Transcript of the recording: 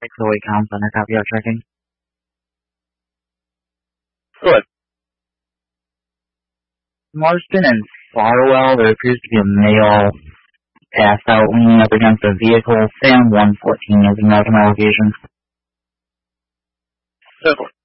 608 comms on our copy out tracking. Good. Marston and Farwell, there appears to be a male passed out leaning up against a vehicle. Sam 114 is an open allegation. Simple.